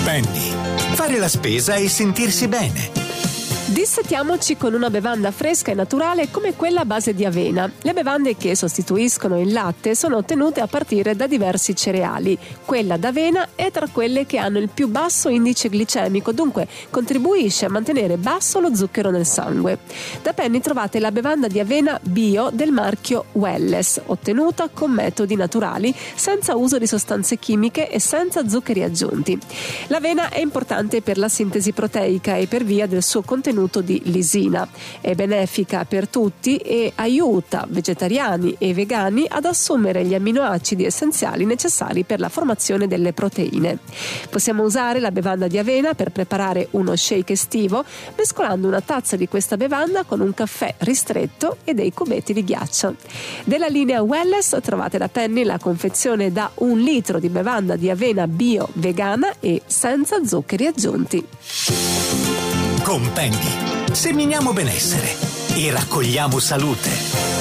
Penny. Fare la spesa e sentirsi bene. Dissetiamoci con una bevanda fresca e naturale come quella a base di avena. Le bevande che sostituiscono il latte sono ottenute a partire da diversi cereali. Quella d'avena è tra quelle che hanno il più basso indice glicemico, dunque contribuisce a mantenere basso lo zucchero nel sangue. Da Penny trovate la bevanda di avena bio del marchio Welless, ottenuta con metodi naturali, senza uso di sostanze chimiche e senza zuccheri aggiunti. L'avena è importante per la sintesi proteica e per via del suo contenuto di lisina. È benefica per tutti e aiuta vegetariani e vegani ad assumere gli amminoacidi essenziali necessari per la formazione delle proteine. Possiamo usare la bevanda di avena per preparare uno shake estivo, mescolando una tazza di questa bevanda con un caffè ristretto e dei cubetti di ghiaccio. Della linea Welless trovate da Penny la confezione da 1 litro di bevanda di avena bio vegana e senza zuccheri aggiunti. Con Penny seminiamo benessere e raccogliamo salute.